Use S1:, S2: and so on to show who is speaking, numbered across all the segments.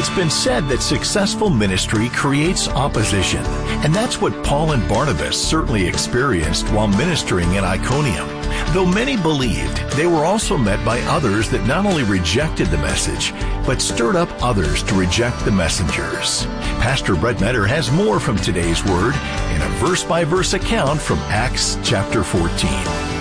S1: It's been said that successful ministry creates opposition, and that's what Paul and Barnabas certainly experienced while ministering in Iconium. Though many believed, they were also met by others that not only rejected the message, but stirred up others to reject the messengers. Pastor Brett Metter has more from today's word in a verse-by-verse account from Acts chapter 14.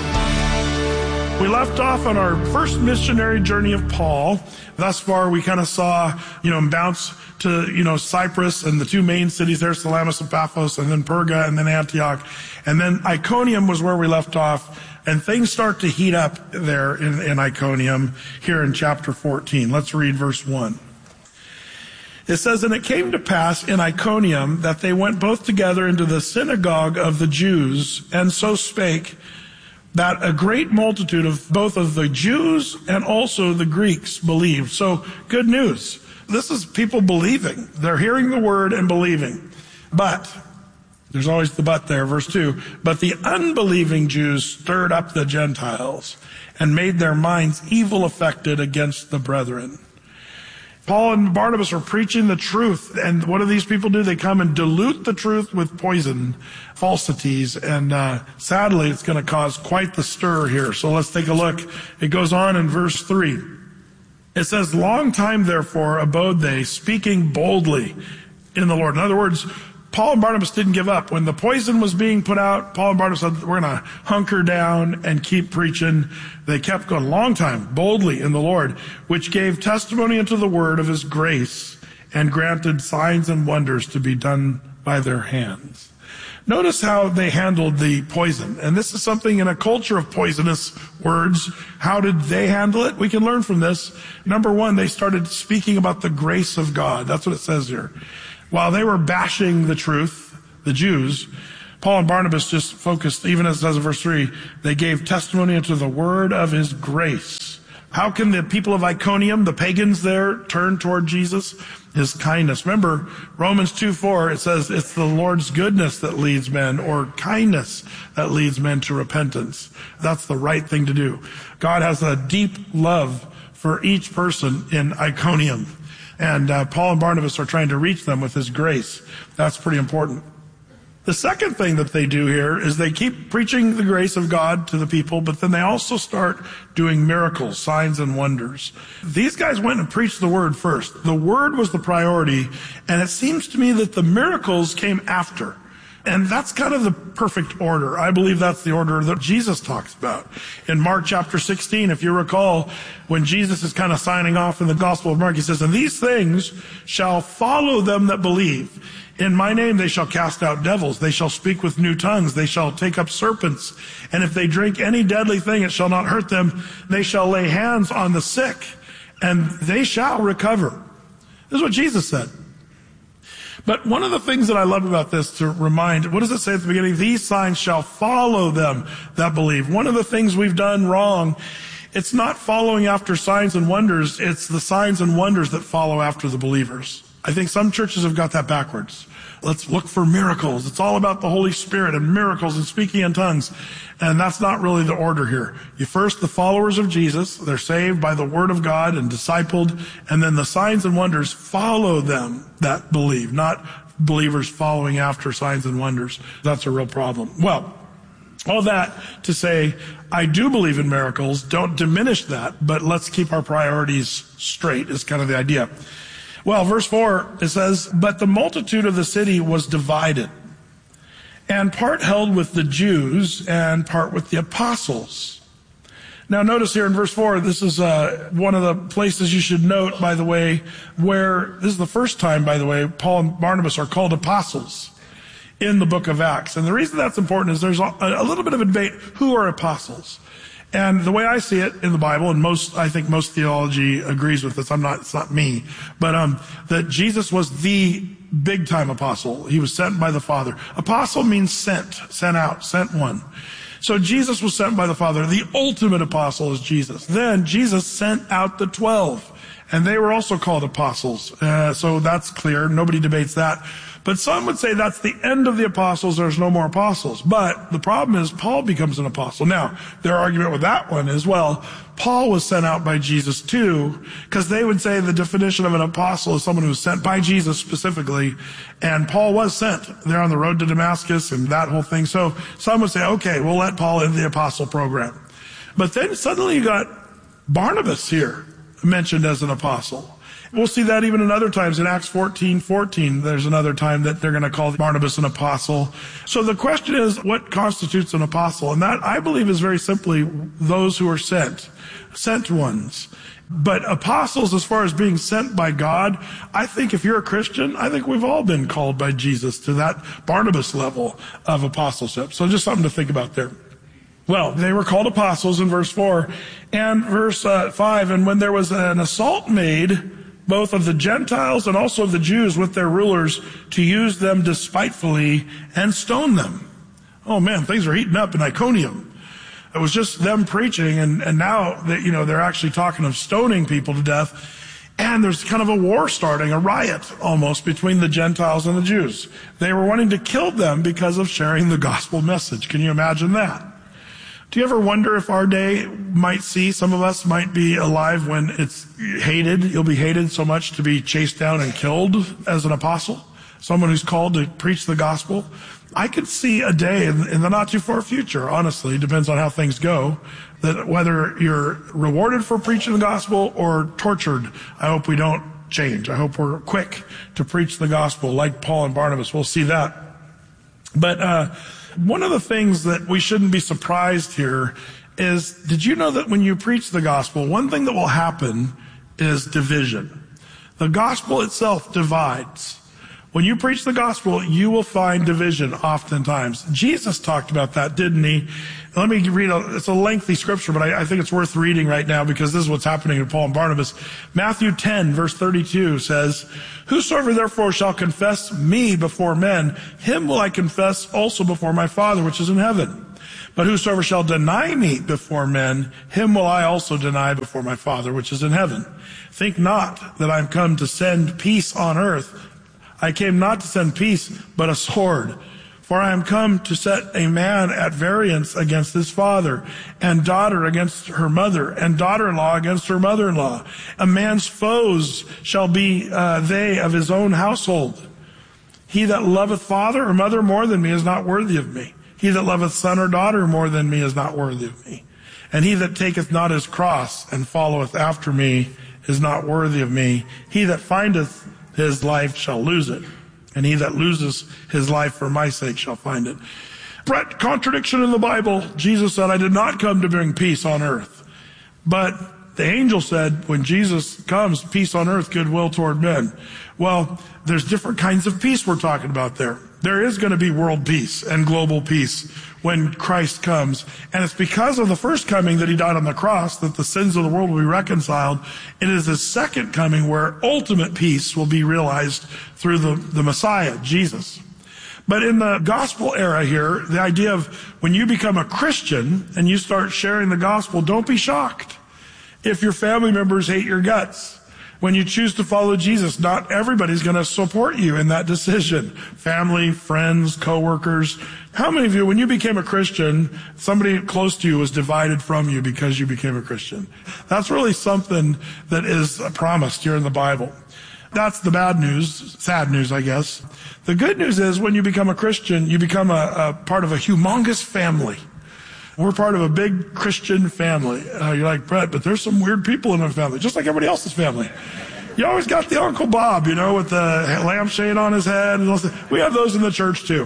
S2: We left off on our first missionary journey of Paul. Thus far, we kind of saw, him bounce to, Cyprus and the two main cities there, Salamis and Paphos, and then Perga, and then Antioch. And then Iconium was where we left off. And things start to heat up there in Iconium here in chapter 14. Let's read verse 1. It says, "And it came to pass in Iconium that they went both together into the synagogue of the Jews, and so spake, that a great multitude of both of the Jews and also the Greeks believed." So, good news. This is people believing. They're hearing the word and believing. But, there's always the but there, verse 2. "But the unbelieving Jews stirred up the Gentiles and made their minds evil affected against the brethren." Paul and Barnabas are preaching the truth, and what do these people do? They come and dilute the truth with poison, falsities, and sadly it's going to cause quite the stir here. So let's take a look. It goes on in verse 3. It says, "Long time therefore abode they, speaking boldly in the Lord." In other words, Paul and Barnabas didn't give up. When the poison was being put out, Paul and Barnabas said, we're going to hunker down and keep preaching. They kept going a long time, boldly in the Lord, which gave testimony unto the word of his grace and granted signs and wonders to be done by their hands. Notice how they handled the poison. And this is something in a culture of poisonous words. How did they handle it? We can learn from this. Number one, they started speaking about the grace of God. That's what it says here. While they were bashing the truth, the Jews, Paul and Barnabas just focused, even as it says in verse 3, they gave testimony unto the word of his grace. How can the people of Iconium, the pagans there, turn toward Jesus? His kindness. Remember, Romans 2:4, it says it's the Lord's goodness that leads men, or kindness that leads men to repentance. That's the right thing to do. God has a deep love for each person in Iconium. And Paul and Barnabas are trying to reach them with his grace. That's pretty important. The second thing that they do here is they keep preaching the grace of God to the people, but then they also start doing miracles, signs, and wonders. These guys went and preached the word first. The word was the priority, and it seems to me that the miracles came after. And that's kind of the perfect order. I believe that's the order that Jesus talks about. In Mark chapter 16, if you recall, when Jesus is kind of signing off in the Gospel of Mark, he says, "And these things shall follow them that believe. In my name they shall cast out devils. They shall speak with new tongues. They shall take up serpents. And if they drink any deadly thing, it shall not hurt them. They shall lay hands on the sick, and they shall recover." This is what Jesus said. But one of the things that I love about this to remind, what does it say at the beginning? These signs shall follow them that believe. One of the things we've done wrong, it's not following after signs and wonders, it's the signs and wonders that follow after the believers. I think some churches have got that backwards. Let's look for miracles. It's all about the Holy Spirit and miracles and speaking in tongues. And that's not really the order here. You first, the followers of Jesus, they're saved by the word of God and discipled, and then the signs and wonders follow them that believe, not believers following after signs and wonders. That's a real problem. Well, all that to say, I do believe in miracles. Don't diminish that, but let's keep our priorities straight is kind of the idea. Well, verse 4, it says, "But the multitude of the city was divided, and part held with the Jews and part with the apostles." Now notice here in verse 4, this is one of the places you should note, by the way, where this is the first time, by the way, Paul and Barnabas are called apostles in the book of Acts. And the reason that's important is there's a little bit of a debate, who are apostles? And the way I see it in the Bible, and I think most theology agrees with this, it's not me, but that Jesus was the big time apostle. He was sent by the Father. Apostle means sent out, sent one. So Jesus was sent by the Father. The ultimate apostle is Jesus. Then Jesus sent out the 12. And they were also called apostles. So that's clear. Nobody debates that. But some would say that's the end of the apostles. There's no more apostles. But the problem is Paul becomes an apostle. Now, their argument with that one is, well, Paul was sent out by Jesus too, because they would say the definition of an apostle is someone who's sent by Jesus specifically. And Paul was sent there on the road to Damascus and that whole thing. So some would say, okay, we'll let Paul into the apostle program. But then suddenly you got Barnabas here mentioned as an apostle. We'll see that even in other times. In Acts 14:14, there's another time that they're going to call Barnabas an apostle. So the question is, what constitutes an apostle? And that, I believe, is very simply those who are sent ones. But apostles, as far as being sent by God, I think if you're a Christian, I think we've all been called by Jesus to that Barnabas level of apostleship. So just something to think about there. Well, they were called apostles in verse 4. And verse 5, and when there was an assault made, both of the Gentiles and also of the Jews with their rulers, to use them despitefully and stone them. Oh man, things are heating up in Iconium. It was just them preaching, and now that, they're actually talking of stoning people to death. And there's kind of a war starting, a riot almost between the Gentiles and the Jews. They were wanting to kill them because of sharing the gospel message. Can you imagine that? Do you ever wonder if our day might see, some of us might be alive when it's hated, you'll be hated so much to be chased down and killed as an apostle, someone who's called to preach the gospel? I could see a day in the not too far future, honestly, depends on how things go, that whether you're rewarded for preaching the gospel or tortured, I hope we don't change. I hope we're quick to preach the gospel like Paul and Barnabas. We'll see that. But, one of the things that we shouldn't be surprised here is, did you know that when you preach the gospel, one thing that will happen is division. The gospel itself divides. When you preach the gospel, you will find division oftentimes. Jesus talked about that, didn't he? Let me read, it's a lengthy scripture, but I think it's worth reading right now because this is what's happening to Paul and Barnabas. Matthew 10, verse 32 says, whosoever therefore shall confess me before men, him will I confess also before my Father which is in heaven. But whosoever shall deny me before men, him will I also deny before my Father which is in heaven. Think not that I am come to send peace on earth. I came not to send peace, but a sword. For I am come to set a man at variance against his father, and daughter against her mother, and daughter-in-law against her mother-in-law. A man's foes shall be they of his own household. He that loveth father or mother more than me is not worthy of me. He that loveth son or daughter more than me is not worthy of me. And he that taketh not his cross and followeth after me is not worthy of me. He that findeth his life shall lose it, and he that loses his life for my sake shall find it. Brett, contradiction in the Bible. Jesus said, I did not come to bring peace on earth. But the angel said, when Jesus comes, peace on earth, goodwill toward men. Well, there's different kinds of peace we're talking about there. There is going to be world peace and global peace when Christ comes. And it's because of the first coming that he died on the cross that the sins of the world will be reconciled. It is his second coming where ultimate peace will be realized through the Messiah, Jesus. But in the gospel era here, the idea of when you become a Christian and you start sharing the gospel, don't be shocked if your family members hate your guts. When you choose to follow Jesus, not everybody's going to support you in that decision. Family, friends, coworkers. How many of you, when you became a Christian, somebody close to you was divided from you because you became a Christian? That's really something that is promised here in the Bible. That's the bad news, sad news, I guess. The good news is when you become a Christian, you become a part of a humongous family. We're part of a big Christian family. You're like, Brett, but there's some weird people in our family, just like everybody else's family. You always got the Uncle Bob, with the lampshade on his head. We have those in the church too.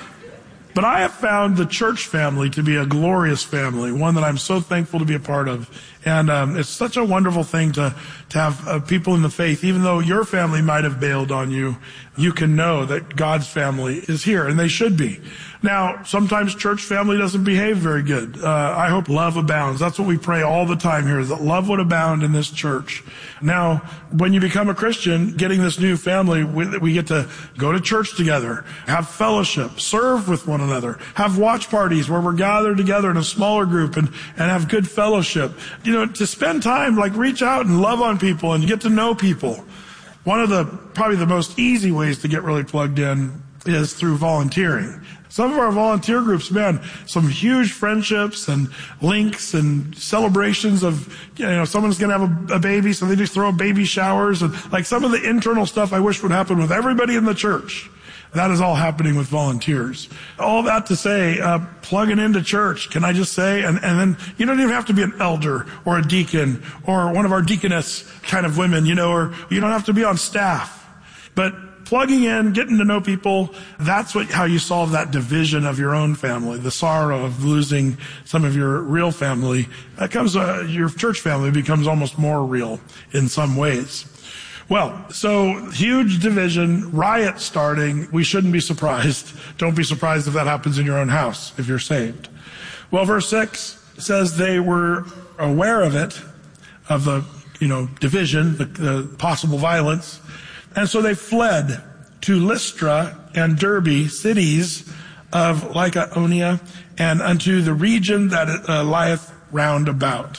S2: But I have found the church family to be a glorious family, one that I'm so thankful to be a part of. And it's such a wonderful thing to have people in the faith. Even though your family might have bailed on you, you can know that God's family is here, and they should be. Now, sometimes church family doesn't behave very good. I hope love abounds. That's what we pray all the time here, is that love would abound in this church. Now, when you become a Christian, getting this new family, we get to go to church together, have fellowship, serve with one another, have watch parties where we're gathered together in a smaller group and have good fellowship. to spend time, like reach out and love on people and get to know people. One of probably the most easy ways to get really plugged in is through volunteering. Some of our volunteer groups, man, some huge friendships and links and celebrations of, someone's going to have a baby, so they just throw baby showers and like some of the internal stuff I wish would happen with everybody in the church. That is all happening with volunteers. All that to say, plugging into church, can I just say, and then you don't even have to be an elder or a deacon or one of our deaconess kind of women, or you don't have to be on staff. But plugging in, getting to know people, that's how you solve that division of your own family, the sorrow of losing some of your real family. That comes, your church family becomes almost more real in some ways. Well, so huge division, riot starting. We shouldn't be surprised. Don't be surprised if that happens in your own house, if you're saved. Well, verse 6 says they were aware of it, of the, division, the possible violence. And so they fled to Lystra and Derbe, cities of Lycaonia, and unto the region that lieth round about.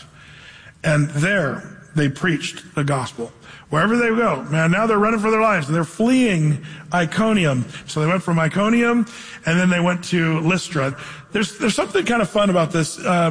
S2: And there they preached the gospel. Wherever they go, man, now they're running for their lives. They're fleeing Iconium. So they went from Iconium, and then they went to Lystra. There's something kind of fun about this. I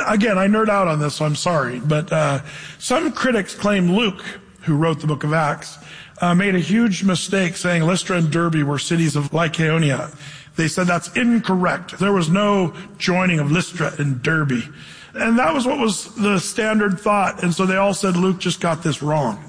S2: nerd out on this, so I'm sorry. But some critics claim Luke, who wrote the book of Acts, made a huge mistake saying Lystra and Derbe were cities of Lycaonia. They said that's incorrect. There was no joining of Lystra and Derbe. And that was what was the standard thought. And so they all said Luke just got this wrong.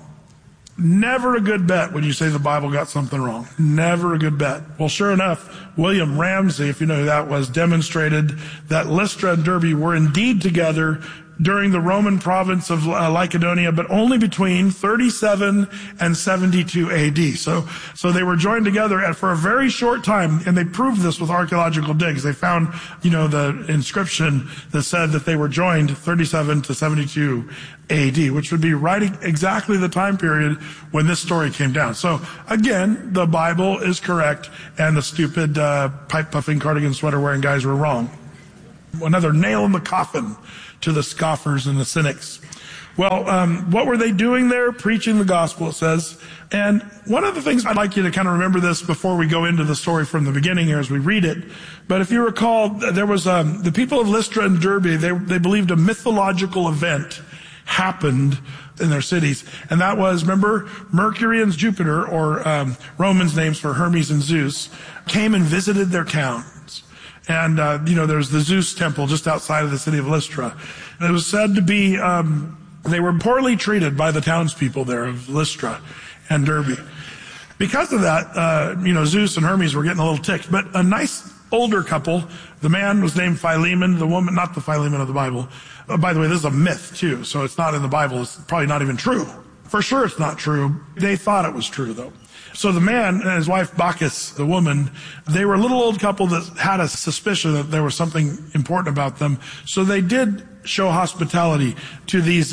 S2: Never a good bet when you say the Bible got something wrong. Never a good bet. Well, sure enough, William Ramsey, if you know who that was, demonstrated that Lystra and Derbe were indeed together during the Roman province of Lycaonia, but only between 37 and 72 AD. So they were joined together for a very short time, and they proved this with archaeological digs. They found, the inscription that said that they were joined 37 to 72 AD, which would be right exactly the time period when this story came down. So again, the Bible is correct, and the stupid pipe-puffing, cardigan sweater-wearing guys were wrong. Another nail in the coffin to the scoffers and the cynics. Well, what were they doing there? Preaching the gospel, it says. And one of the things I'd like you to kind of remember this before we go into the story from the beginning here as we read it. But if you recall, there was the people of Lystra and Derbe, they believed a mythological event happened in their cities. And that was, remember, Mercury and Jupiter, or Romans names for Hermes and Zeus, came and visited their towns. And, there's the Zeus temple just outside of the city of Lystra. And it was said to be, they were poorly treated by the townspeople there of Lystra and Derbe. Because of that, Zeus and Hermes were getting a little ticked. But a nice older couple, the man was named Philemon, the woman, not the Philemon of the Bible. By the way, this is a myth too, so it's not in the Bible. It's probably not even true. For sure it's not true. They thought it was true though. So the man and his wife Bacchus, the woman, they were a little old couple that had a suspicion that there was something important about them. So they did show hospitality to these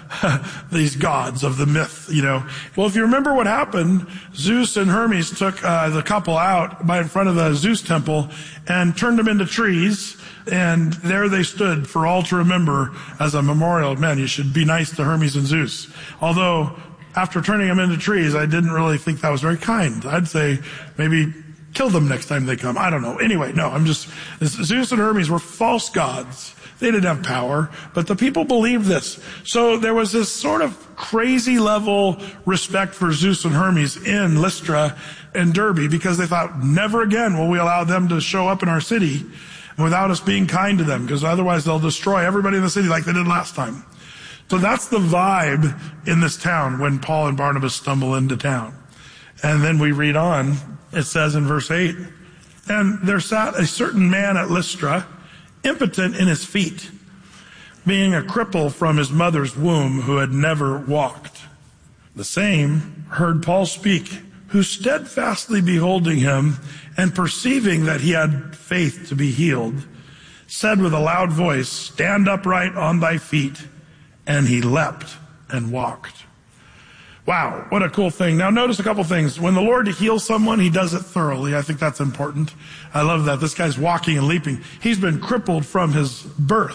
S2: gods of the myth, Well, if you remember what happened, Zeus and Hermes took the couple out in front of the Zeus temple and turned them into trees. And there they stood for all to remember as a memorial. Man, you should be nice to Hermes and Zeus. Although, after turning them into trees, I didn't really think that was very kind. I'd say maybe kill them next time they come. I don't know. Anyway, no, Zeus and Hermes were false gods. They didn't have power, but the people believed this. So there was this sort of crazy level respect for Zeus and Hermes in Lystra and Derbe because they thought, never again will we allow them to show up in our city without us being kind to them, because otherwise they'll destroy everybody in the city like they did last time. So that's the vibe in this town when Paul and Barnabas stumble into town. And then we read on, it says in verse 8, and there sat a certain man at Lystra, impotent in his feet, being a cripple from his mother's womb, who had never walked. The same heard Paul speak, who steadfastly beholding him, and perceiving that he had faith to be healed, said with a loud voice, stand upright on thy feet. And he leapt and walked. Wow, what a cool thing. Now notice a couple things. When the Lord heals someone, he does it thoroughly. I think that's important. I love that. This guy's walking and leaping. He's been crippled from his birth.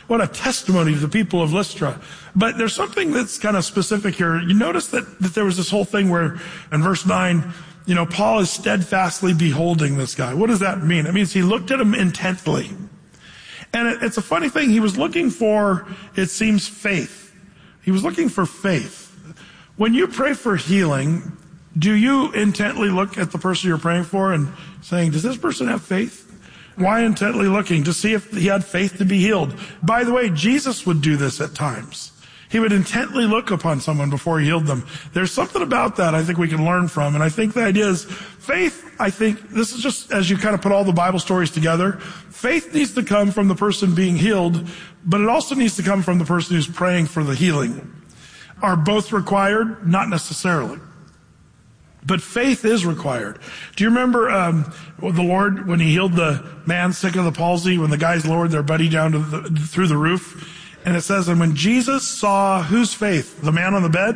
S2: What a testimony to the people of Lystra. But there's something that's kind of specific here. You notice that there was this whole thing where in verse 9, Paul is steadfastly beholding this guy. What does that mean? It means he looked at him intently. And it's a funny thing. He was looking for, it seems, faith. He was looking for faith. When you pray for healing, do you intently look at the person you're praying for and saying, does this person have faith? Why intently looking? To see if he had faith to be healed. By the way, Jesus would do this at times. He would intently look upon someone before he healed them. There's something about that I think we can learn from. And I think the idea is faith, I think, this is just as you kind of put all the Bible stories together, faith needs to come from the person being healed, but it also needs to come from the person who's praying for the healing. Are both required? Not necessarily. But faith is required. Do you remember the Lord, when he healed the man sick of the palsy, when the guys lowered their buddy down through the roof? And it says, and when Jesus saw whose faith? The man on the bed?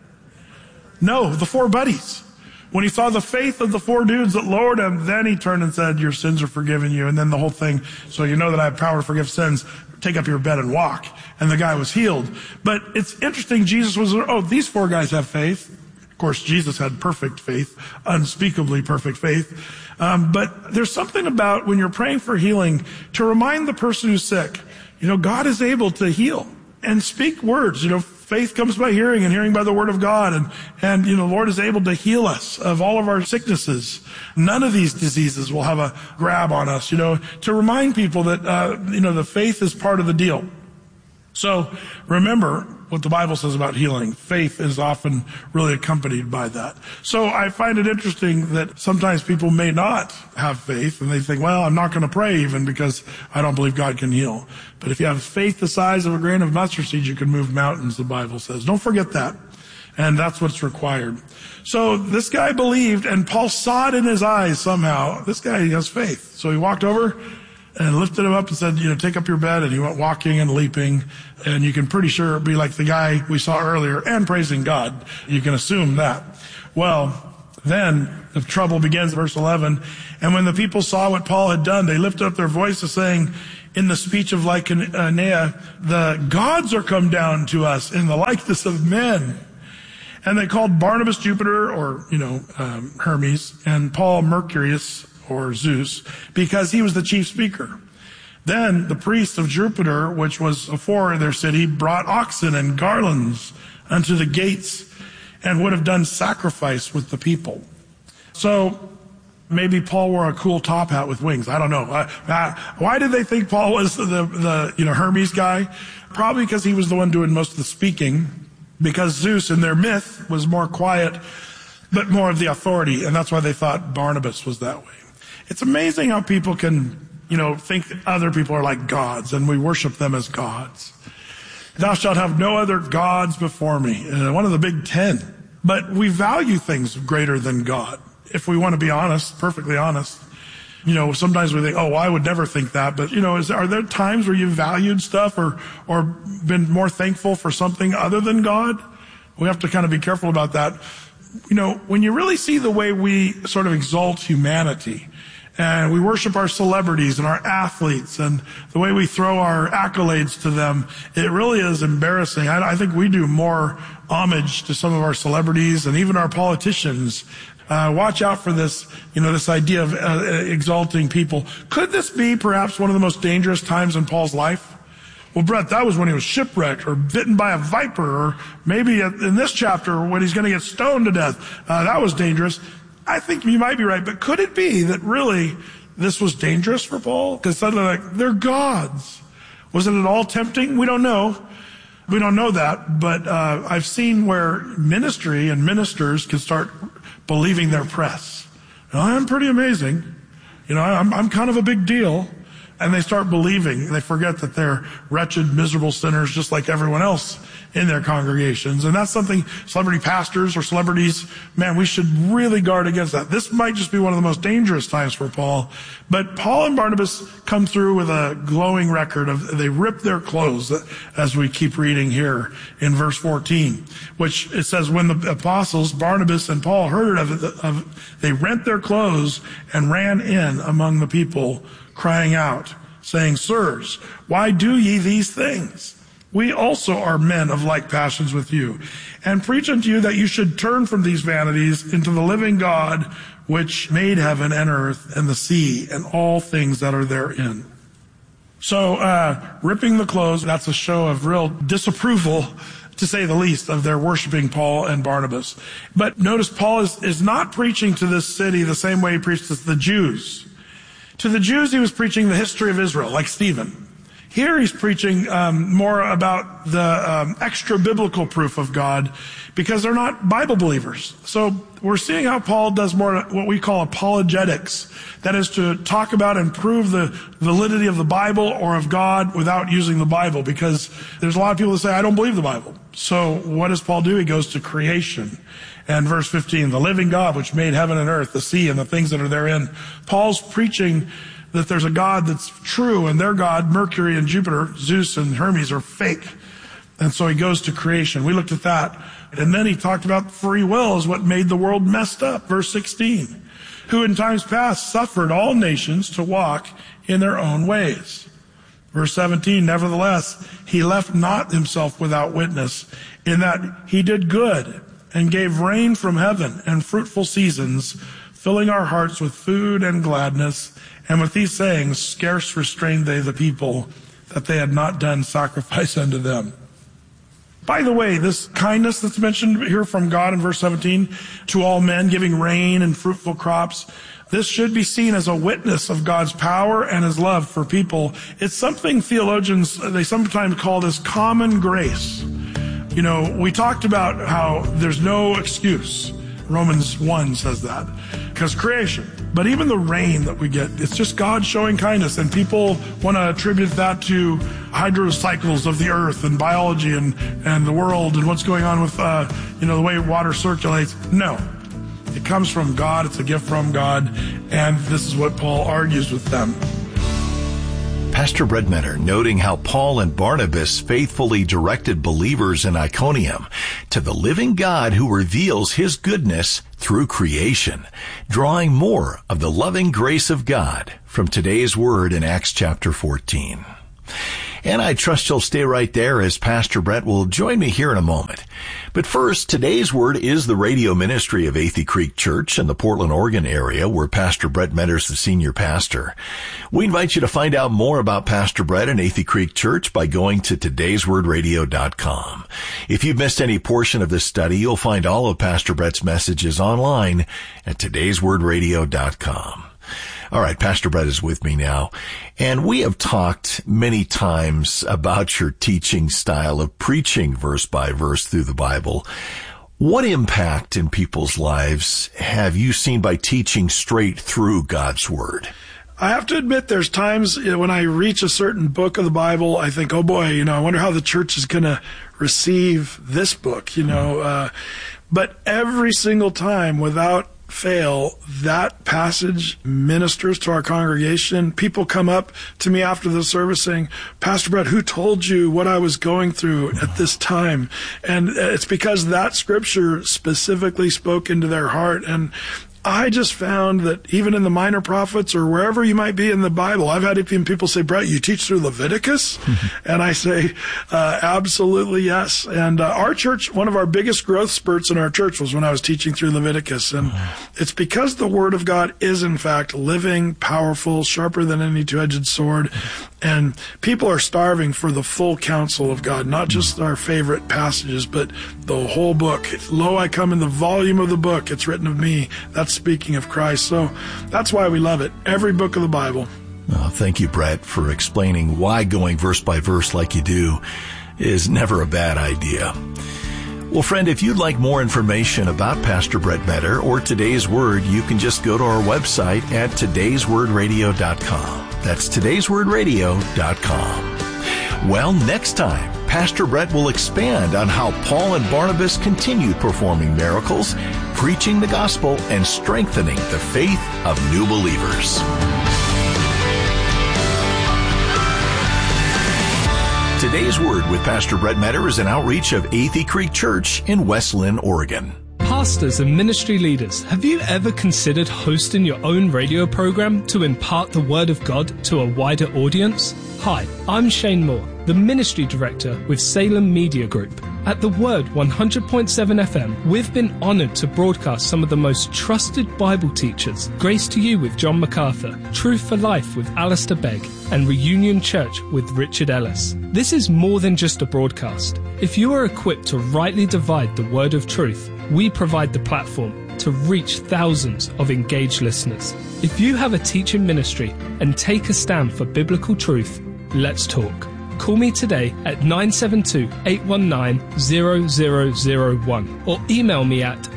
S2: No, the four buddies. When he saw the faith of the four dudes that lowered him, then he turned and said, your sins are forgiven you. And then the whole thing, so you know that I have power to forgive sins. Take up your bed and walk. And the guy was healed. But it's interesting, Jesus was, these four guys have faith. Of course, Jesus had perfect faith, unspeakably perfect faith. But there's something about when you're praying for healing to remind the person who's sick, God is able to heal and speak words. Faith comes by hearing and hearing by the word of God. And the Lord is able to heal us of all of our sicknesses. None of these diseases will have a grab on us, to remind people that, the faith is part of the deal. So remember what the Bible says about healing. Faith is often really accompanied by that. So I find it interesting that sometimes people may not have faith and they think, well, I'm not going to pray even because I don't believe God can heal. But if you have faith the size of a grain of mustard seed, you can move mountains, the Bible says. Don't forget that. And that's what's required. So this guy believed, and Paul saw it in his eyes somehow. This guy has faith. So he walked over and lifted him up and said, take up your bed. And he went walking and leaping. And you can pretty sure it'd be like the guy we saw earlier and praising God. You can assume that. Well, then the trouble begins, verse 11. And when the people saw what Paul had done, they lifted up their voices saying, in the speech of Lycaonia, the gods are come down to us in the likeness of men. And they called Barnabas Jupiter, or, Hermes, and Paul Mercurius, or Zeus, because he was the chief speaker. Then the priest of Jupiter, which was afore their city, brought oxen and garlands unto the gates and would have done sacrifice with the people. So maybe Paul wore a cool top hat with wings. I don't know. Why did they think Paul was the Hermes guy? Probably because he was the one doing most of the speaking, because Zeus in their myth was more quiet, but more of the authority. And that's why they thought Barnabas was that way. It's amazing how people can, think that other people are like gods, and we worship them as gods. Thou shalt have no other gods before me. One of the big 10. But we value things greater than God. If we want to be honest, perfectly honest. Sometimes we think, I would never think that. But, are there times where you've valued stuff or been more thankful for something other than God? We have to kind of be careful about that. When you really see the way we sort of exalt humanity, and we worship our celebrities and our athletes and the way we throw our accolades to them, it really is embarrassing. I think we do more homage to some of our celebrities and even our politicians. Watch out for this, this idea of exalting people. Could this be perhaps one of the most dangerous times in Paul's life? Well, Brett, that was when he was shipwrecked or bitten by a viper, or maybe in this chapter when he's going to get stoned to death. That was dangerous. I think you might be right, but could it be that really this was dangerous for Paul? Because suddenly, they're gods. Was it at all tempting? We don't know. We don't know that, but I've seen where ministry and ministers can start believing their press. I'm pretty amazing. I'm kind of a big deal. And they start believing. They forget that they're wretched, miserable sinners just like everyone else in their congregations. And that's something celebrity pastors or celebrities, man, we should really guard against that. This might just be one of the most dangerous times for Paul. But Paul and Barnabas come through with a glowing record of they rip their clothes, as we keep reading here in verse 14, which it says, when the apostles, Barnabas and Paul, heard of it, they rent their clothes and ran in among the people, crying out, saying, Sirs, why do ye these things? We also are men of like passions with you, and preach unto you that you should turn from these vanities into the living God, which made heaven and earth and the sea and all things that are therein. So, ripping the clothes, that's a show of real disapproval, to say the least, of their worshiping Paul and Barnabas. But notice Paul is not preaching to this city the same way he preached to the Jews. To the Jews, he was preaching the history of Israel, like Stephen. Here he's preaching more about the extra-biblical proof of God, because they're not Bible believers. So we're seeing how Paul does more what we call apologetics. That is to talk about and prove the validity of the Bible or of God without using the Bible, because there's a lot of people that say, I don't believe the Bible. So what does Paul do? He goes to creation. And verse 15, the living God which made heaven and earth, the sea and the things that are therein. Paul's preaching that there's a God that's true, and their God, Mercury and Jupiter, Zeus and Hermes, are fake. And so he goes to creation. We looked at that. And then he talked about free will is what made the world messed up. Verse 16, who in times past suffered all nations to walk in their own ways. Verse 17, nevertheless, he left not himself without witness, in that he did good and gave rain from heaven and fruitful seasons, filling our hearts with food and gladness. And with these sayings, scarce restrained they the people, that they had not done sacrifice unto them. By the way, this kindness that's mentioned here from God in verse 17, to all men, giving rain and fruitful crops, this should be seen as a witness of God's power and his love for people. It's something theologians, they sometimes call this common grace. You know, we talked about how there's no excuse. Romans 1 says that, because creation. But even the rain that we get, it's just God showing kindness, and people want to attribute that to hydrocycles of the earth and biology and the world and what's going on with, the way water circulates. No, it comes from God. It's a gift from God, and this is what Paul argues with them.
S1: Pastor Brett Menner noting how Paul and Barnabas faithfully directed believers in Iconium to the living God who reveals his goodness through creation, drawing more of the loving grace of God from today's word in Acts chapter 14. And I trust you'll stay right there, as Pastor Brett will join me here in a moment. But first, today's word is the radio ministry of Athey Creek Church in the Portland, Oregon area, where Pastor Brett Menner is the senior pastor. We invite you to find out more about Pastor Brett and Athey Creek Church by going to todayswordradio.com. If you've missed any portion of this study, you'll find all of Pastor Brett's messages online at todayswordradio.com. All right, Pastor Brett is with me now, and we have talked many times about your teaching style of preaching verse by verse through the Bible. What impact in people's lives have you seen by teaching straight through God's Word?
S2: I have to admit, there's times when I reach a certain book of the Bible, I think, oh boy, I wonder how the church is going to receive this book, but every single time, without fail, that passage ministers to our congregation. People come up to me after the service saying, Pastor Brett, who told you what I was going through at this time? And it's because that scripture specifically spoke into their heart. And I just found that even in the minor prophets or wherever you might be in the Bible, I've had even people say, Brett, you teach through Leviticus? And I say, absolutely yes. And our church, one of our biggest growth spurts in our church was when I was teaching through Leviticus. And it's because the Word of God is, in fact, living, powerful, sharper than any two-edged sword. And people are starving for the full counsel of God, not just our favorite passages, but the whole book. Lo, I come in the volume of the book. It's written of me. That's speaking of Christ. So that's why we love it. Every book of the Bible.
S1: Oh, thank you, Brett, for explaining why going verse by verse like you do is never a bad idea. Well, friend, if you'd like more information about Pastor Brett Menner or Today's Word, you can just go to our website at todayswordradio.com. That's todayswordradio.com. Well, next time, Pastor Brett will expand on how Paul and Barnabas continued performing miracles, preaching the gospel, and strengthening the faith of new believers. Today's Word with Pastor Brett Menner is an outreach of Athey Creek Church in West Linn, Oregon.
S3: Pastors and ministry leaders, have you ever considered hosting your own radio program to impart the Word of God to a wider audience? Hi, I'm Shane Moore, the Ministry Director with Salem Media Group. At The Word 100.7 FM, we've been honored to broadcast some of the most trusted Bible teachers, Grace to You with John MacArthur, Truth for Life with Alistair Begg, and Reunion Church with Richard Ellis. This is more than just a broadcast. If you are equipped to rightly divide the word of truth, we provide the platform to reach thousands of engaged listeners. If you have a teaching ministry and take a stand for biblical truth, let's talk. Call me today at 972-819-0001 or email me at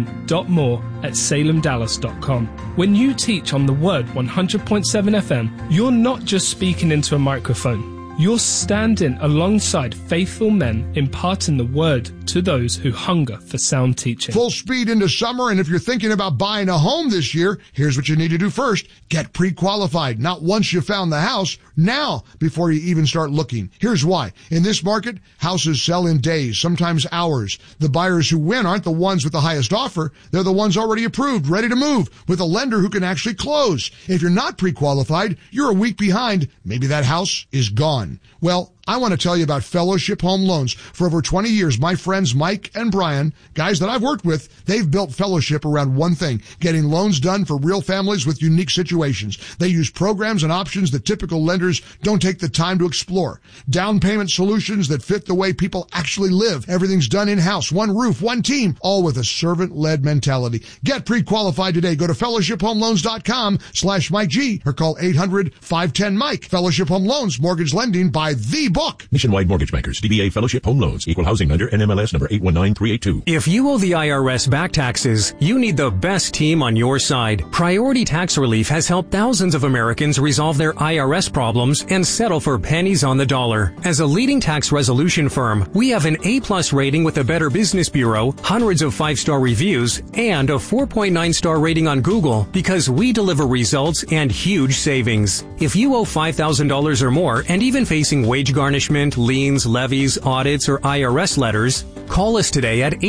S3: shane.moore@salemdallas.com. When you teach on the Word 100.7 FM, you're not just speaking into a microphone. You're standing alongside faithful men imparting the Word to those who hunger for sound teaching.
S4: Full speed into summer, and if you're thinking about buying a home this year, here's what you need to do first. Get pre-qualified. Not once you found the house, now before you even start looking. Here's why. In this market, houses sell in days, sometimes hours. The buyers who win aren't the ones with the highest offer. They're the ones already approved, ready to move, with a lender who can actually close. If you're not pre-qualified, you're a week behind. Maybe that house is gone. Well, I want to tell you about Fellowship Home Loans. For over 20 years, my friends Mike and Brian, guys that I've worked with, they've built Fellowship around one thing, getting loans done for real families with unique situations. They use programs and options that typical lenders don't take the time to explore. Down payment solutions that fit the way people actually live. Everything's done in-house, one roof, one team, all with a servant-led mentality. Get pre-qualified today. Go to fellowshiphomeloans.com/Mike G or call 800-510-MIKE. Fellowship Home Loans, mortgage lending by the book.
S5: Nationwide Mortgage Bankers, DBA Fellowship Home Loans, Equal Housing Lender, NMLS number 819382.
S6: If you owe the IRS back taxes, you need the best team on your side. Priority Tax Relief has helped thousands of Americans resolve their IRS problems and settle for pennies on the dollar. As a leading tax resolution firm, we have an A+ rating with the Better Business Bureau, hundreds of 5-star reviews, and a 4.9-star rating on Google because we deliver results and huge savings. If you owe $5,000 or more and even facing wage garnishment, liens, levies, audits, or IRS letters, call us today at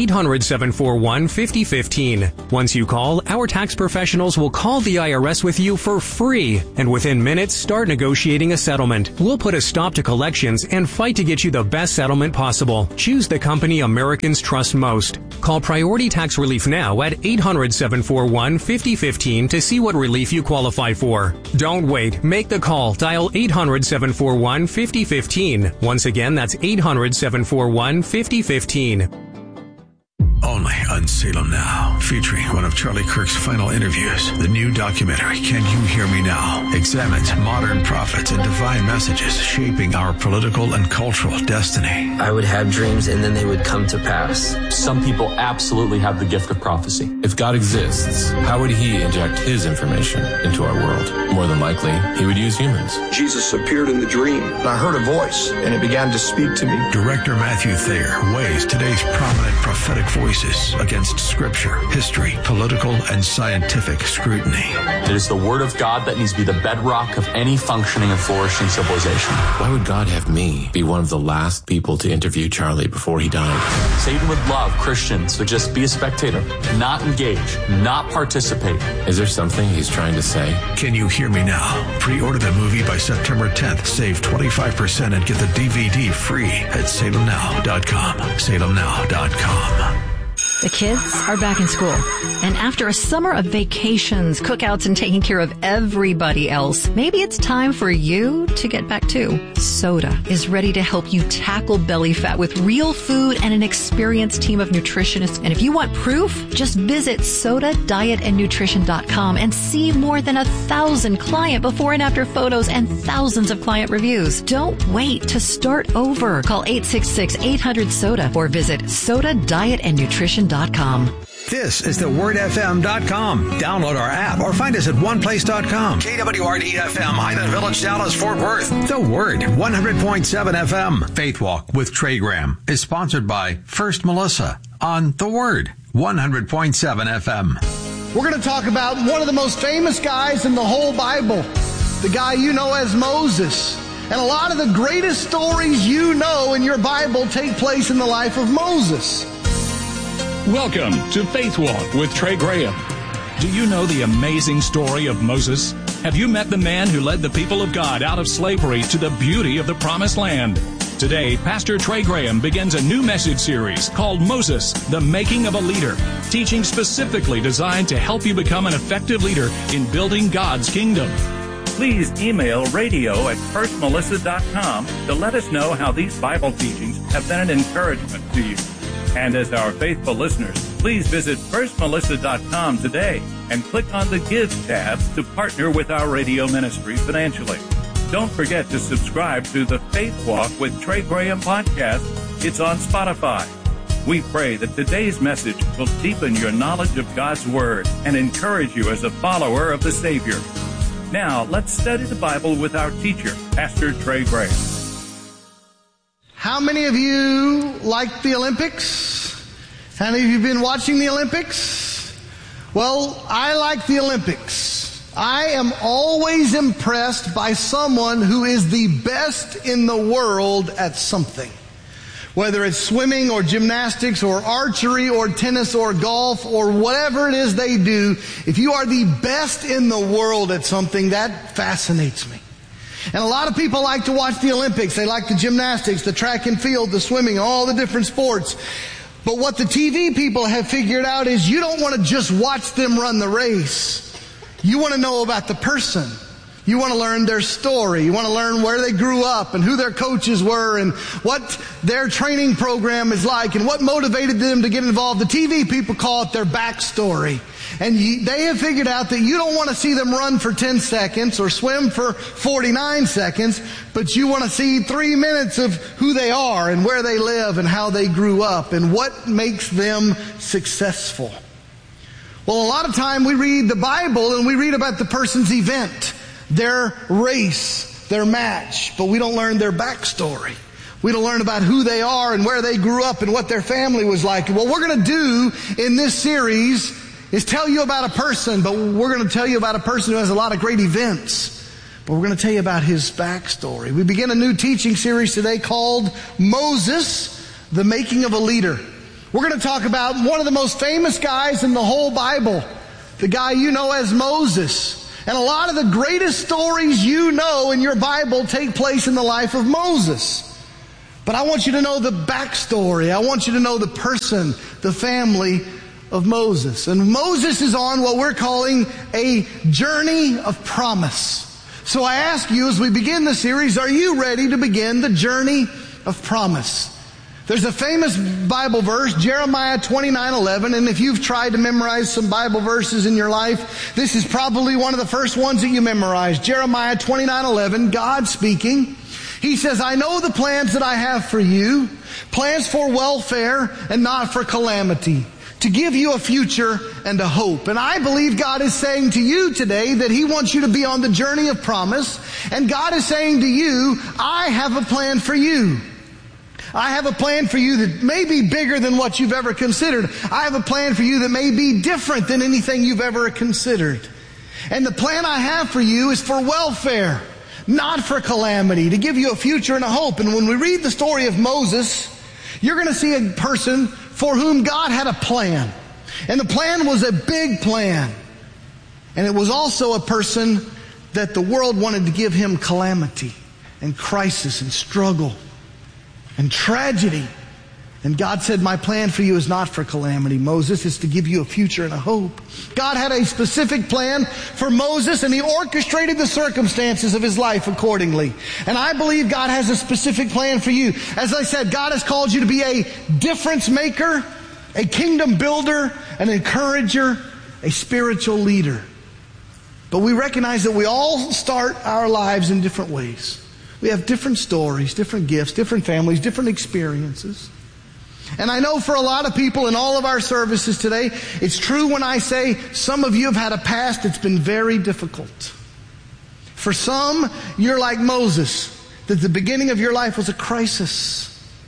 S6: 800-741-5015. Once you call, our tax professionals will call the IRS with you for free, and within minutes, start negotiating a settlement. We'll put a stop to collections and fight to get you the best settlement possible. Choose the company Americans trust most. Call Priority Tax Relief now at 800-741-5015 to see what relief you qualify for. Don't wait. Make the call. Dial 800-741-5015. Once again, that's 800-741-5015.
S1: Only on Salem Now, featuring one of Charlie Kirk's final interviews. The new documentary, Can You Hear Me Now?, examines modern prophets and divine messages shaping our political and cultural destiny.
S7: I would have dreams and then they would come to pass.
S8: Some people absolutely have the gift of prophecy. If God exists, how would he inject his information into our world? More than likely, he would use humans.
S9: Jesus appeared in the dream, and I heard a voice, and it began to speak to me.
S1: Director Matthew Thayer weighs today's prominent prophetic voices against scripture, history, political, and scientific scrutiny.
S8: It is the word of God that needs to be the bedrock of any functioning and flourishing civilization.
S10: Why would God have me be one of the last people to interview Charlie before he died?
S8: Satan would love Christians to just be a spectator, not engage, not participate.
S10: Is there something he's trying to say?
S1: Can You Hear Me Now? Pre-order the movie by September 10th. Save 25% and get the DVD free at salemnow.com. salemnow.com.
S11: The kids are back in school, and after a summer of vacations, cookouts, and taking care of everybody else, maybe it's time for you to get back too. Soda is ready to help you tackle belly fat with real food and an experienced team of nutritionists. And if you want proof, just visit SodaDietAndNutrition.com and see more than 1,000 client before and after photos and thousands of client reviews. Don't wait to start over. Call 866-800-SODA or visit SodaDietAndNutrition.com.
S12: This is thewordfm.com. Download our app or find us at oneplace.com. KWRD-FM, Highland Village, Dallas, Fort Worth. The Word, 100.7 FM. Faith Walk with Trey Graham is sponsored by First Melissa on The Word, 100.7 FM.
S13: We're going to talk about one of the most famous guys in the whole Bible, the guy you know as Moses. And a lot of the greatest stories you know in your Bible take place in the life of Moses.
S14: Welcome to Faith Walk with Trey Graham. Do you know the amazing story of Moses? Have you met the man who led the people of God out of slavery to the beauty of the Promised Land? Today, Pastor Trey Graham begins a new message series called Moses, the Making of a Leader, teaching specifically designed to help you become an effective leader in building God's kingdom.
S15: Please email radio@firstmelissa.com to let us know how these Bible teachings have been an encouragement to you. And as our faithful listeners, please visit firstmelissa.com today and click on the Give tab to partner with our radio ministry financially. Don't forget to subscribe to the Faith Walk with Trey Graham podcast. It's on Spotify. We pray that today's message will deepen your knowledge of God's Word and encourage you as a follower of the Savior. Now, let's study the Bible with our teacher, Pastor Trey Graham.
S13: How many of you like the Olympics? How many of you have been watching the Olympics? Well, I like the Olympics. I am always impressed by someone who is the best in the world at something. Whether it's swimming or gymnastics or archery or tennis or golf or whatever it is they do, if you are the best in the world at something, that fascinates me. And a lot of people like to watch the Olympics. They like the gymnastics, the track and field, the swimming, all the different sports. But what the TV people have figured out is you don't want to just watch them run the race. You want to know about the person. You want to learn their story. You want to learn where they grew up and who their coaches were and what their training program is like and what motivated them to get involved. The TV people call it their backstory. And they have figured out that you don't want to see them run for 10 seconds or swim for 49 seconds, but you want to see 3 minutes of who they are and where they live and how they grew up and what makes them successful. Well, a lot of time we read the Bible and we read about the person's event, their race, their match, but we don't learn their backstory. We don't learn about who they are and where they grew up and what their family was like. What we're going to do in this series is tell you about a person, but we're going to tell you about a person who has a lot of great events. But we're going to tell you about his backstory. We begin a new teaching series today called Moses, the Making of a Leader. We're going to talk about one of the most famous guys in the whole Bible, the guy you know as Moses. And a lot of the greatest stories you know in your Bible take place in the life of Moses. But I want you to know the backstory. I want you to know the person, the family of Moses. And Moses is on what we're calling a journey of promise. So I ask you as we begin the series, are you ready to begin the journey of promise? There's a famous Bible verse, Jeremiah 29:11, and if you've tried to memorize some Bible verses in your life, this is probably one of the first ones that you memorize. Jeremiah 29:11, God speaking. He says, I know the plans that I have for you, plans for welfare and not for calamity, to give you a future and a hope. And I believe God is saying to you today that He wants you to be on the journey of promise, and God is saying to you, I have a plan for you. I have a plan for you that may be bigger than what you've ever considered. I have a plan for you that may be different than anything you've ever considered. And the plan I have for you is for welfare, not for calamity, to give you a future and a hope. And when we read the story of Moses, you're going to see a person for whom God had a plan. And the plan was a big plan. And it was also a person that the world wanted to give him calamity and crisis and struggle and tragedy. And God said, my plan for you is not for calamity, Moses. It's to give you a future and a hope. God had a specific plan for Moses, and He orchestrated the circumstances of his life accordingly. And I believe God has a specific plan for you. As I said, God has called you to be a difference maker, a kingdom builder, an encourager, a spiritual leader. But we recognize that we all start our lives in different ways. We have different stories, different gifts, different families, different experiences. And I know for a lot of people in all of our services today, it's true when I say some of you have had a past that's been very difficult. For some, you're like Moses, that the beginning of your life was a crisis.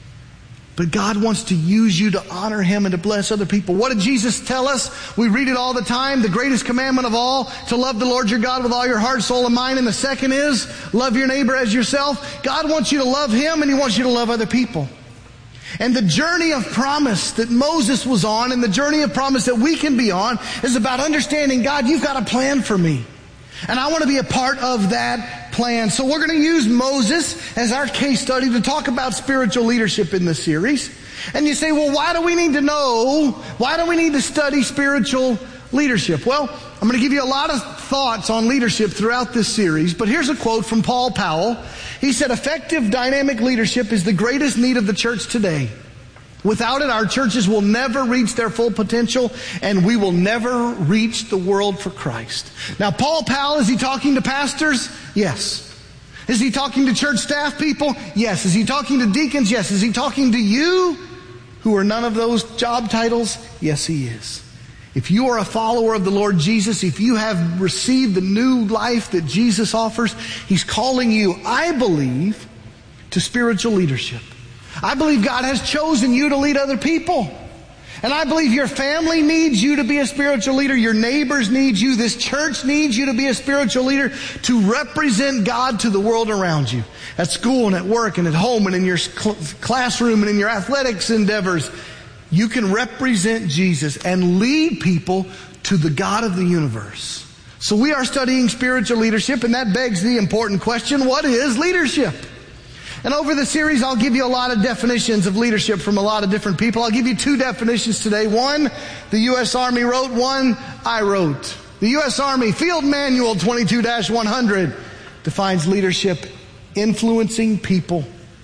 S13: But God wants to use you to honor Him and to bless other people. What did Jesus tell us? We read it all the time. The greatest commandment of all, to love the Lord your God with all your heart, soul, and mind. And the second is, love your neighbor as yourself. God wants you to love Him and He wants you to love other people. And the journey of promise that Moses was on and the journey of promise that we can be on is about understanding, God, you've got a plan for me. And I want to be a part of that plan. So we're going to use Moses as our case study to talk about spiritual leadership in this series. And you say, well, why do we need to know? Why do we need to study spiritual leadership? Well, I'm going to give you a lot of thoughts on leadership throughout this series, but here's a quote from Paul Powell. He said, effective dynamic leadership is the greatest need of the church today. Without it, our churches will never reach their full potential, and we will never reach the world for Christ. Now, Paul Powell, is he talking to pastors? Yes. Is he talking to church staff people? Yes. Is he talking to deacons? Yes. Is he talking to you, who are none of those job titles? Yes, he is. If you are a follower of the Lord Jesus, if you have received the new life that Jesus offers, He's calling you, I believe, to spiritual leadership. I believe God has chosen you to lead other people. And I believe your family needs you to be a spiritual leader. Your neighbors need you. This church needs you to be a spiritual leader to represent God to the world around you. At school and at work and at home and in your classroom and in your athletics endeavors. You can represent Jesus and lead people to the God of the universe. So we are studying spiritual leadership, and that begs the important question, what is leadership? And over the series, I'll give you a lot of definitions of leadership from a lot of different people. I'll give you two definitions today. One, the U.S. Army wrote. One, I wrote. The U.S. Army Field Manual 22-100 defines leadership: influencing people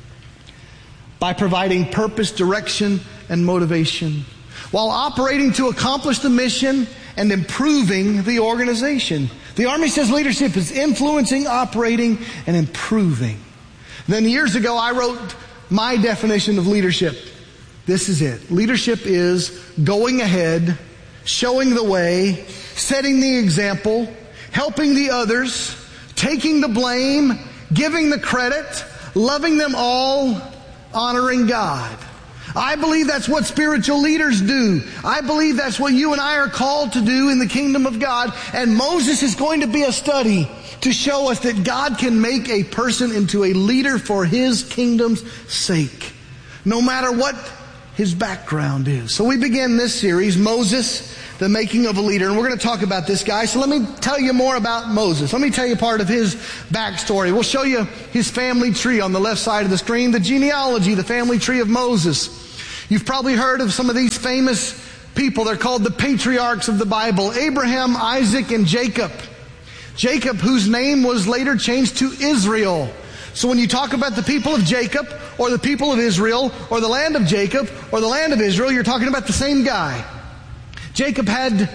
S13: by providing purpose, direction, and motivation, while operating to accomplish the mission and improving the organization. The Army says leadership is influencing, operating, and improving. Then years ago, I wrote my definition of leadership. This is it. Leadership is going ahead, showing the way, setting the example, helping the others, taking the blame, giving the credit, loving them all, honoring God. I believe that's what spiritual leaders do. I believe that's what you and I are called to do in the kingdom of God. And Moses is going to be a study to show us that God can make a person into a leader for His kingdom's sake, no matter what his background is. So we begin this series, Moses, the making of a leader. And we're going to talk about this guy. So let me tell you more about Moses. Let me tell you part of his backstory. We'll show you his family tree on the left side of the screen, the genealogy, the family tree of Moses. You've probably heard of some of these famous people. They're called the patriarchs of the Bible: Abraham, Isaac, and Jacob. Jacob, whose name was later changed to Israel. So when you talk about the people of Jacob, or the people of Israel, or the land of Jacob, or the land of Israel, you're talking about the same guy. Jacob had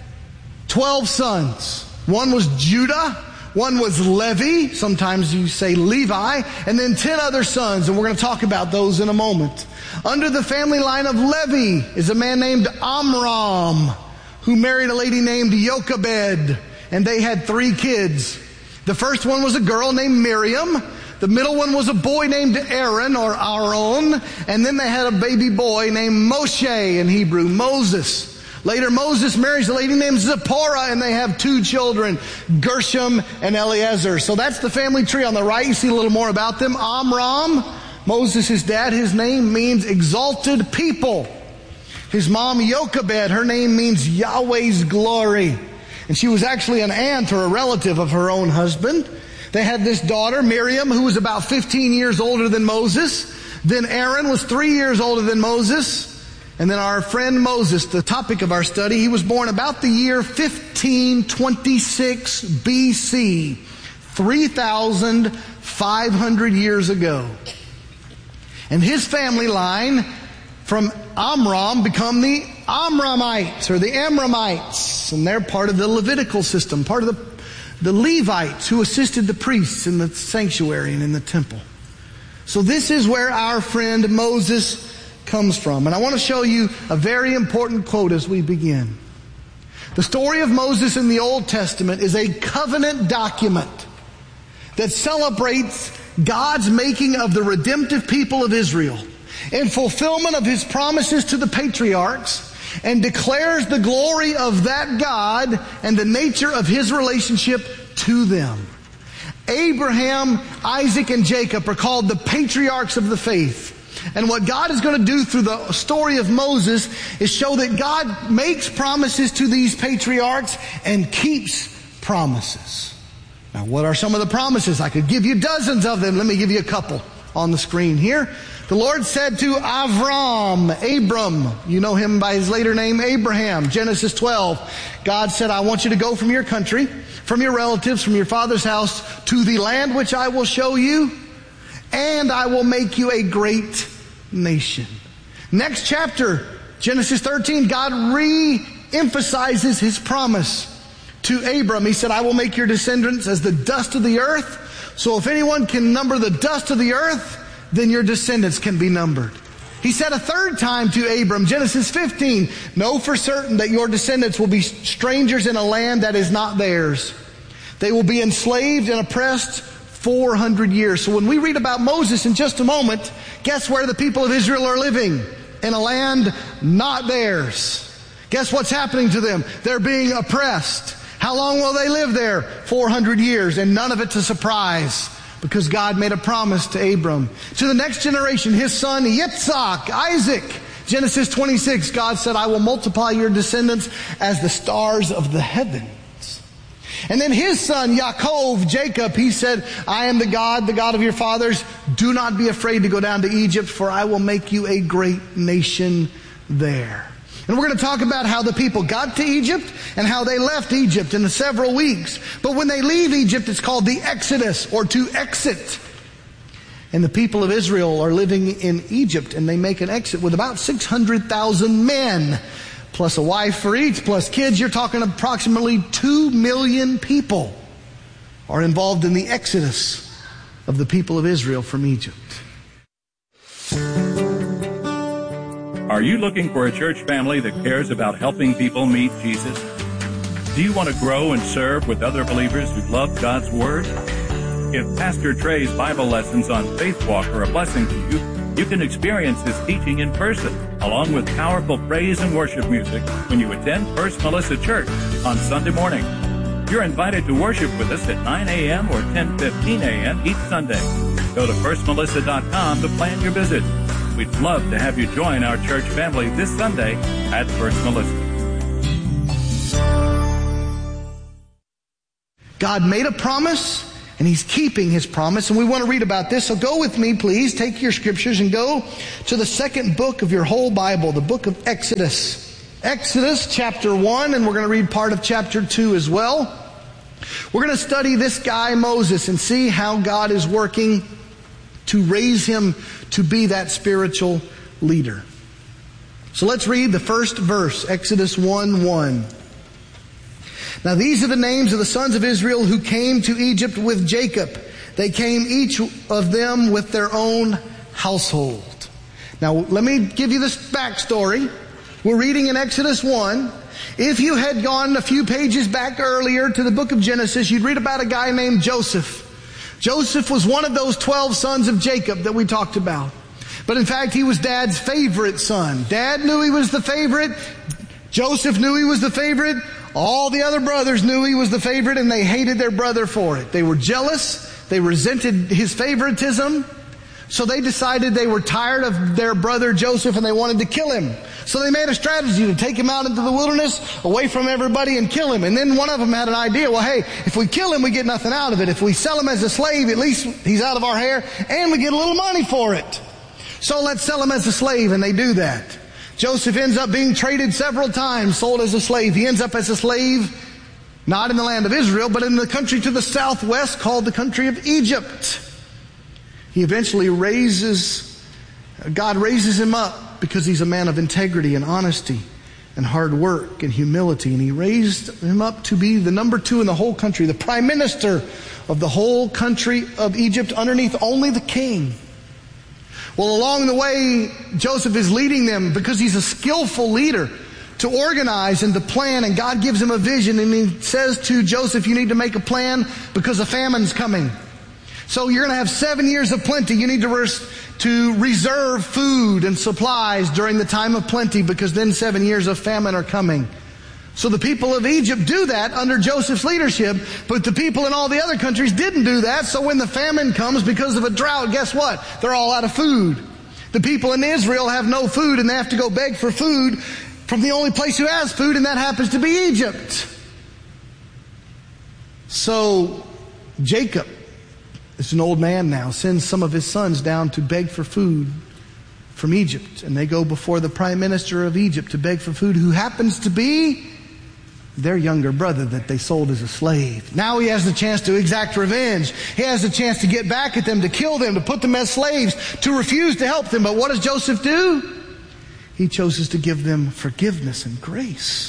S13: 12 sons. One was Judah, one was Levi, sometimes you say Levi, and then 10 other sons, and we're going to talk about those in a moment. Under the family line of Levi is a man named Amram, who married a lady named Jochebed, and they had 3 kids. The first one was a girl named Miriam. The middle one was a boy named Aaron, or Aaron, and then they had a baby boy named Moshe, in Hebrew, Moses. Later, Moses marries a lady named Zipporah, and they have 2 children, Gershom and Eliezer. So that's the family tree on the right. You see a little more about them. Amram, Moses' dad, his name means exalted people. His mom, Jochebed, her name means Yahweh's glory. And she was actually an aunt or a relative of her own husband. They had this daughter, Miriam, who was about 15 years older than Moses. Then Aaron was 3 years older than Moses. And then our friend Moses, the topic of our study, he was born about the year 1526 BC, 3,500 years ago. And his family line from Amram become the Amramites, or the Amramites. And they're part of the Levitical system, part of the Levites who assisted the priests in the sanctuary and in the temple. So this is where our friend Moses comes from. And I want to show you a very important quote as we begin. The story of Moses in the Old Testament is a covenant document that celebrates God's making of the redemptive people of Israel in fulfillment of His promises to the patriarchs, and declares the glory of that God and the nature of His relationship to them. Abraham, Isaac, and Jacob are called the patriarchs of the faith. And what God is going to do through the story of Moses is show that God makes promises to these patriarchs and keeps promises. Now, what are some of the promises? I could give you dozens of them. Let me give you a couple on the screen here. The Lord said to Abram, you know him by his later name, Abraham, Genesis 12. God said, I want you to go from your country, from your relatives, from your father's house, to the land which I will show you, and I will make you a great nation. Next chapter, Genesis 13, God re-emphasizes his promise to Abram. He said, I will make your descendants as the dust of the earth. So if anyone can number the dust of the earth, then your descendants can be numbered. He said a third time to Abram, Genesis 15, know for certain that your descendants will be strangers in a land that is not theirs. They will be enslaved and oppressed 400 years. So when we read about Moses in just a moment, guess where the people of Israel are living? In a land not theirs. Guess what's happening to them? They're being oppressed. How long will they live there? 400 years. And none of it's a surprise, because God made a promise to Abram. To the next generation, his son Yitzhak, Isaac. Genesis 26, God said, I will multiply your descendants as the stars of the heavens. And then his son Yaakov, Jacob, he said, I am the God of your fathers. Do not be afraid to go down to Egypt, for I will make you a great nation there. And we're going to talk about how the people got to Egypt and how they left Egypt in several weeks. But when they leave Egypt, it's called the Exodus, or to exit. And the people of Israel are living in Egypt, and they make an exit with about 600,000 men, plus a wife for each, plus kids. You're talking approximately 2 million people are involved in the exodus of the people of Israel from Egypt.
S15: Are you looking for a church family that cares about helping people meet Jesus? Do you want to grow and serve with other believers who love God's Word? If Pastor Trey's Bible lessons on Faith Walk are a blessing to you, you can experience his teaching in person, along with powerful praise and worship music when you attend First Melissa Church on Sunday morning. You're invited to worship with us at 9 a.m. or 10:15 a.m. each Sunday. Go to firstmelissa.com to plan your visit. We'd love to have you join our church family this Sunday at First Melissa.
S13: God made a promise, and He's keeping His promise, and we want to read about this. So go with me, please. Take your scriptures and go to the second book of your whole Bible, the book of Exodus. Exodus chapter 1, and we're going to read part of chapter 2 as well. We're going to study this guy, Moses, and see how God is working to raise him to be that spiritual leader. So let's read the first verse, Exodus 1:1. Now these are the names of the sons of Israel who came to Egypt with Jacob. They came each of them with their own household. Now let me give you this backstory. We're reading in Exodus 1. If you had gone a few pages back earlier to the book of Genesis, you'd read about a guy named Joseph. Joseph was one of those 12 sons of Jacob that we talked about. But in fact, he was Dad's favorite son. Dad knew he was the favorite. Joseph knew he was the favorite. All the other brothers knew he was the favorite, and they hated their brother for it. They were jealous. They resented his favoritism. So they decided they were tired of their brother Joseph, and they wanted to kill him. So they made a strategy to take him out into the wilderness, away from everybody, and kill him. And then one of them had an idea, well, hey, if we kill him, we get nothing out of it. If we sell him as a slave, at least he's out of our hair, and we get a little money for it. So let's sell him as a slave, and they do that. Joseph ends up being traded several times, sold as a slave. He ends up as a slave, not in the land of Israel, but in the country to the southwest called the country of Egypt. He eventually God raises him up because he's a man of integrity and honesty and hard work and humility. And He raised him up to be the number 2 in the whole country, the prime minister of the whole country of Egypt, underneath only the king. Well, along the way, Joseph is leading them because he's a skillful leader to organize and to plan. And God gives him a vision, and He says to Joseph, you need to make a plan because a famine's coming. So you're going to have 7 years of plenty. You need to reserve food and supplies during the time of plenty, because then 7 years of famine are coming. So the people of Egypt do that under Joseph's leadership, but the people in all the other countries didn't do that. So when the famine comes because of a drought, guess what? They're all out of food. The people in Israel have no food and they have to go beg for food from the only place who has food, and that happens to be Egypt. So Jacob, is an old man now, sends some of his sons down to beg for food from Egypt. And they go before the prime minister of Egypt to beg for food, who happens to be their younger brother that they sold as a slave. Now he has the chance to exact revenge. He has the chance to get back at them, to kill them, to put them as slaves, to refuse to help them. But what does Joseph do? He chooses to give them forgiveness and grace.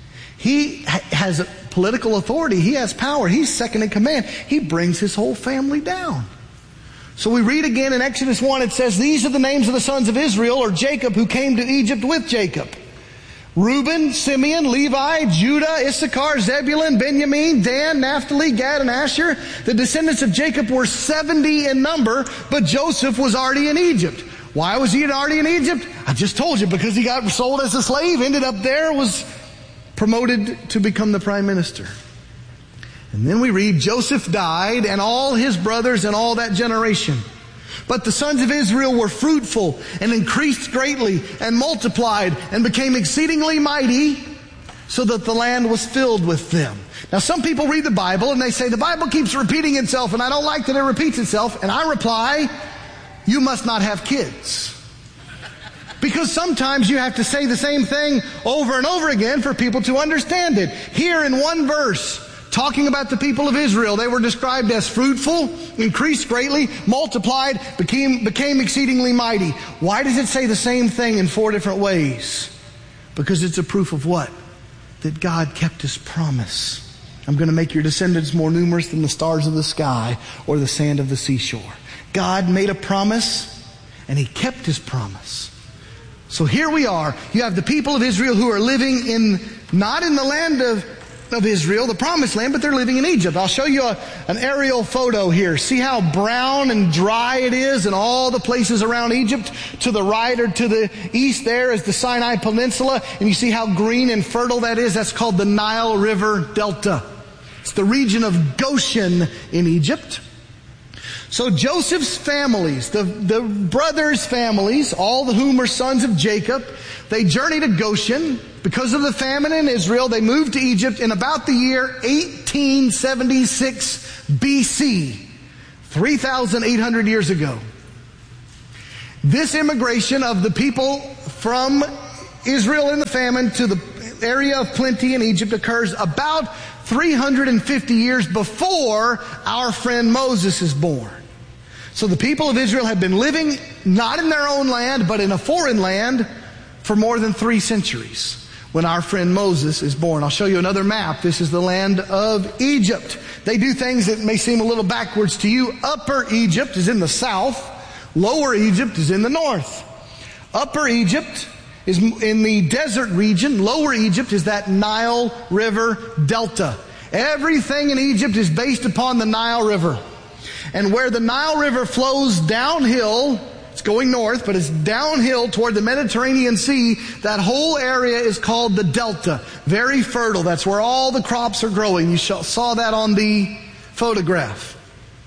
S13: He has political authority. He has power. He's second in command. He brings his whole family down. So we read again in Exodus 1, it says, "These are the names of the sons of Israel, or Jacob, who came to Egypt with Jacob. Reuben, Simeon, Levi, Judah, Issachar, Zebulun, Benjamin, Dan, Naphtali, Gad, and Asher. The descendants of Jacob were 70 in number, but Joseph was already in Egypt." Why was he already in Egypt? I just told you, because he got sold as a slave, ended up there, was promoted to become the prime minister. And then we read, Joseph died, and all his brothers and all that generation. But the sons of Israel were fruitful and increased greatly and multiplied and became exceedingly mighty, so that the land was filled with them. Now some people read the Bible and they say, the Bible keeps repeating itself and I don't like that it repeats itself. And I reply, you must not have kids. Because sometimes you have to say the same thing over and over again for people to understand it. Here in one verse, talking about the people of Israel, they were described as fruitful, increased greatly, multiplied, became exceedingly mighty. Why does it say the same thing in 4 different ways? Because it's a proof of what? That God kept His promise. I'm going to make your descendants more numerous than the stars of the sky or the sand of the seashore. God made a promise, and He kept His promise. So here we are. You have the people of Israel who are living not in the land of Israel, the promised land, but they're living in Egypt. I'll show you an aerial photo here. See how brown and dry it is in all the places around Egypt? To the right or to the east there is the Sinai Peninsula, and you see how green and fertile that is? That's called the Nile River Delta. It's the region of Goshen in Egypt. So Joseph's families, the brothers' families, all of whom are sons of Jacob, they journey to Goshen. Because of the famine in Israel, they moved to Egypt in about the year 1876 BC, 3,800 years ago. This immigration of the people from Israel in the famine to the area of plenty in Egypt occurs about 350 years before our friend Moses is born. So the people of Israel have been living not in their own land, but in a foreign land for more than 3 centuries when our friend Moses is born. I'll show you another map. This is the land of Egypt. They do things that may seem a little backwards to you. Upper Egypt is in the south. Lower Egypt is in the north. Upper Egypt is in the desert region. Lower Egypt is that Nile River Delta. Everything in Egypt is based upon the Nile River. And where the Nile River flows downhill, it's going north, but it's downhill toward the Mediterranean Sea, that whole area is called the Delta. Very fertile. That's where all the crops are growing. You saw that on the photograph.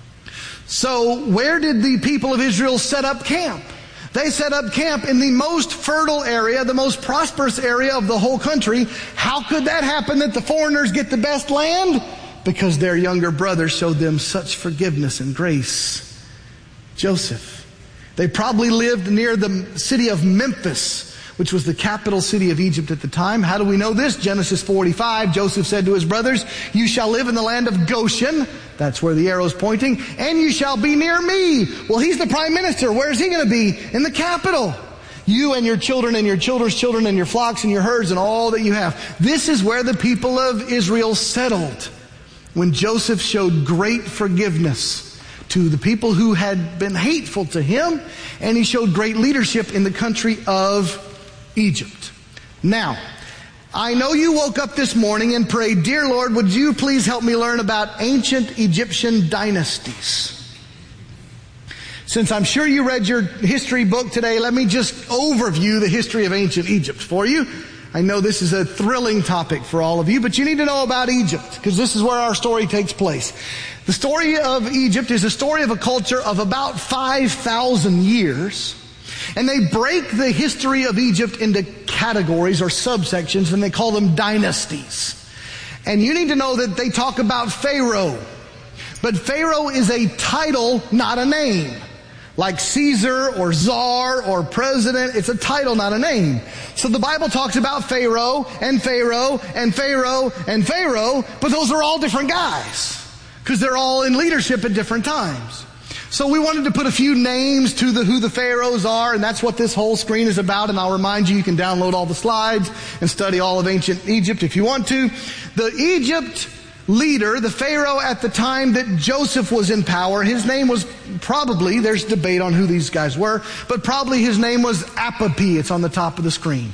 S13: So where did the people of Israel set up camp? They set up camp in the most fertile area, the most prosperous area of the whole country. How could that happen that the foreigners get the best land? Because their younger brother showed them such forgiveness and grace. Joseph. They probably lived near the city of Memphis, which was the capital city of Egypt at the time. How do we know this? Genesis 45, Joseph said to his brothers, "You shall live in the land of Goshen." That's where the arrow's pointing. "And you shall be near me." Well, he's the prime minister. Where is he going to be? In the capital. You and your children and your children's children and your flocks and your herds and all that you have. This is where the people of Israel settled when Joseph showed great forgiveness to the people who had been hateful to him, and he showed great leadership in the country of Egypt. Now, I know you woke up this morning and prayed, "Dear Lord, would you please help me learn about ancient Egyptian dynasties?" Since I'm sure you read your history book today, let me just overview the history of ancient Egypt for you. I know this is a thrilling topic for all of you, but you need to know about Egypt, because this is where our story takes place. The story of Egypt is a story of a culture of about 5,000 years. And they break the history of Egypt into categories or subsections, and they call them dynasties. And you need to know that they talk about Pharaoh. But Pharaoh is a title, not a name. Like Caesar or Czar or President, it's a title, not a name. So the Bible talks about Pharaoh and Pharaoh and Pharaoh and Pharaoh, but those are all different guys because they're all in leadership at different times. So we wanted to put a few names to who the pharaohs are, and that's what this whole screen is about. And I'll remind you can download all the slides and study all of ancient Egypt if you want to. The Egypt leader, the Pharaoh at the time that Joseph was in power, his name was probably, there's debate on who these guys were, but probably his name was Apapi. It's on the top of the screen.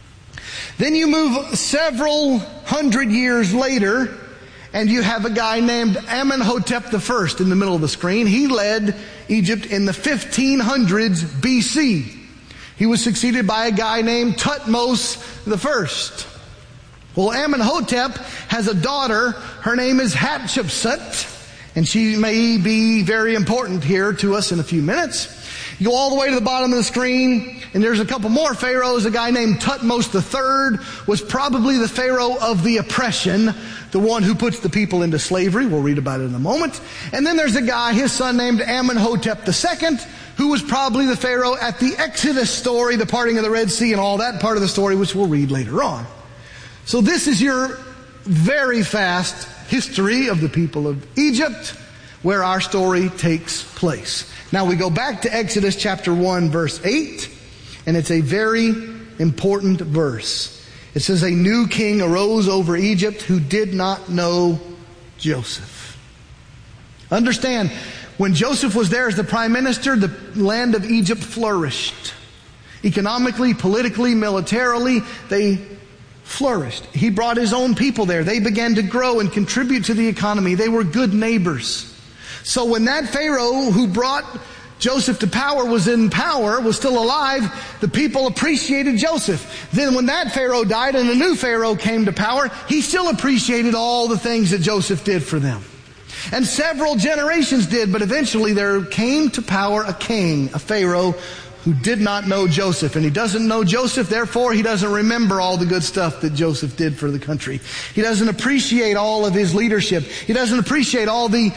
S13: Then you move several hundred years later, and you have a guy named Amenhotep I in the middle of the screen. He led Egypt in the 1500s BC. He was succeeded by a guy named Thutmose I. Well, Amenhotep has a daughter. Her name is Hatshepsut, and she may be very important here to us in a few minutes. You go all the way to the bottom of the screen, and there's a couple more pharaohs. A guy named Thutmose III was probably the pharaoh of the oppression, the one who puts the people into slavery. We'll read about it in a moment. And then there's a guy, his son named Amenhotep II, who was probably the pharaoh at the Exodus story, the parting of the Red Sea and all that part of the story, which we'll read later on. So this is your very fast history of the people of Egypt, where our story takes place. Now we go back to Exodus chapter 1, verse 8, and it's a very important verse. It says, a new king arose over Egypt who did not know Joseph. Understand, when Joseph was there as the prime minister, the land of Egypt flourished. Economically, politically, militarily, they flourished. He brought his own people there. They began to grow and contribute to the economy. They were good neighbors. So when that Pharaoh who brought Joseph to power was in power, was still alive, the people appreciated Joseph. Then when that Pharaoh died and a new Pharaoh came to power, he still appreciated all the things that Joseph did for them. And several generations did, but eventually there came to power a king, a Pharaoh, who did not know Joseph. And he doesn't know Joseph, therefore he doesn't remember all the good stuff that Joseph did for the country. He doesn't appreciate all of his leadership. He doesn't appreciate all the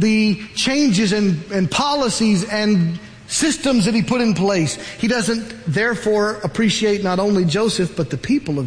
S13: changes and policies and systems that he put in place. He doesn't therefore appreciate not only Joseph, but the people of